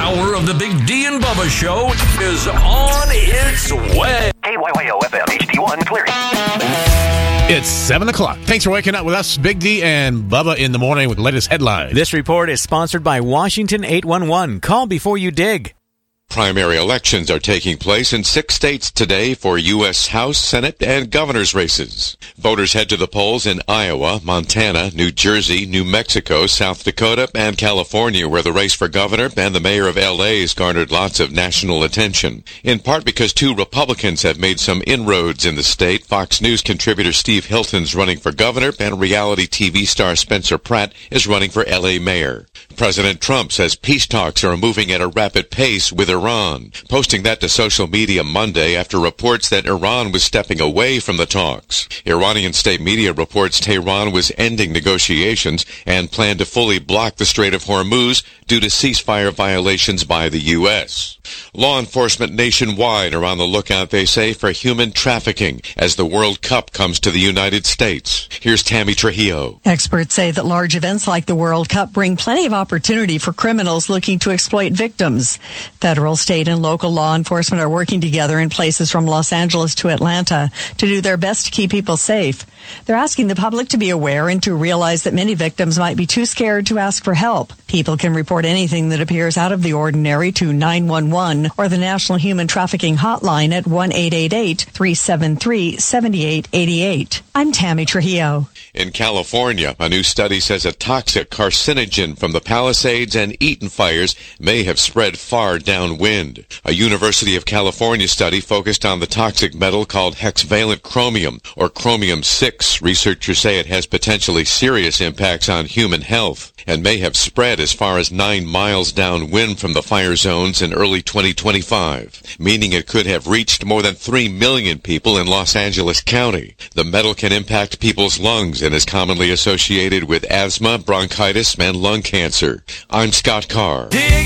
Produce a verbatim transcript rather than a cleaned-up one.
hour of the Big D and Bubba Show is on its way. K Y Y O F M H D one clearing. It's seven o'clock. Thanks for waking up with us, Big D and Bubba in the morning with the latest headlines. This report is sponsored by Washington eight one one. Call before you dig. Primary elections are taking place in six states today for U S House, Senate, and governor's races. Voters head to the polls in Iowa, Montana, New Jersey, New Mexico, South Dakota, and California, where the race for governor and the mayor of L A has garnered lots of national attention, in part because two Republicans have made some inroads in the state. Fox News contributor Steve Hilton's running for governor, and reality T V star Spencer Pratt is running for L A mayor. President Trump says peace talks are moving at a rapid pace with Iran, posting that to social media Monday after reports that Iran was stepping away from the talks. Iranian state media reports Tehran was ending negotiations and planned to fully block the Strait of Hormuz due to ceasefire violations by the U S. Law enforcement nationwide are on the lookout, they say, for human trafficking as the World Cup comes to the United States. Here's Tammy Trujillo. Experts say that large events like the World Cup bring plenty of opportunity for criminals looking to exploit victims. Federal, state, and local law enforcement are working together in places from Los Angeles to Atlanta to do their best to keep people safe. They're asking the public to be aware and to realize that many victims might be too scared to ask for help. People can report anything that appears out of the ordinary to nine one one or the National Human Trafficking Hotline at one eight eight eight, three seven three, seven eight eight eight. I'm Tammy Trujillo. In California, a new study says a toxic carcinogen from the Palisades and Eaton fires may have spread far downwind. A University of California study focused on the toxic metal called hexavalent chromium, or chromium six. Researchers say it has potentially serious impacts on human health and may have spread as far as nine miles downwind from the fire zones in early twenty twenty-five, meaning it could have reached more than three million people in Los Angeles County. The metal can impact people's lungs and is commonly associated with asthma, bronchitis, and lung cancer. I'm Scott Carr.